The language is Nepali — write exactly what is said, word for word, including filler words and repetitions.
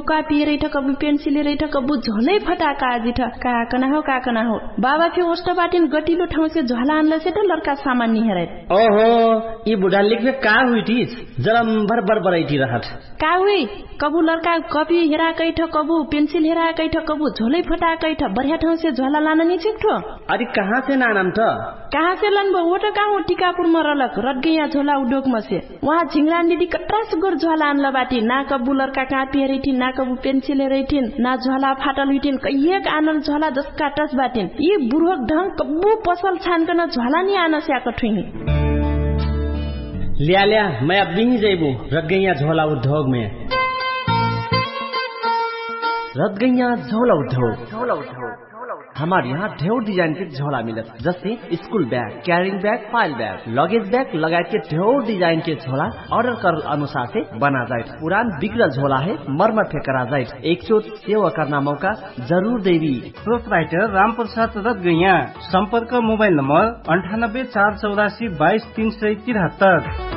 कॉपी रही था कबू पेंसिल रही था कबू झोलै फटाका आजी था का कना हो का कना हो बाबा के ओष्ट बाटिन गटिलो ठाउँ से झोला आनला से त लड़का सामान नि हेरै ओहो ई बुढा लिखबे का हुई थी जलम भर भर बरैठी रहत का हुई कबू लड़का कॉपी हेरा कै ठ कबू पेंसिल हेरा कै ठ कबू झोलै फटाकै ठ बढ़िया ठाउँ से झोला लान नि छिक्ठो अरे कहाँ से नानम त कहाँ से लनबो वो त कहाँ टिकापुर में रलक रटगैया झोला उद्योग में से वहाँ झिंगरान दीदी कट्रास गोर झोला आनला बाटी ना कबू लड़का कापी हेरैठिन ना कबू पेंसिल हेरैठिन ना झोला फाटल हुइठिन कहिएक आनल झोला जसका टस बाटिन यी बुढ़क ढंग कबू पसल छानकन झोला नि आन स्याक ठुइनी लिया लिया मैं अब भी जैबू रटगैया झोला उद्योग में रटगैया झोला उद्योग हमारे यहाँ ढेर डिजाइन के झोला मिलत जैसे school bag carrying bag file bag luggage bag लगायत के ढेर डिजाइन के झोला ऑर्डर कर अनुसार से बना जाए पुरान बिगड़ल झोला है मरम्मत के करा जाए एक चोट सेवा करना मौका जरूर देवी प्रोपराइटर राम प्रसाद रटगैया संपर्क मोबाइल नंबर अंठानब्बे चार चौरासी बाईस तीन सौ तिहत्तर।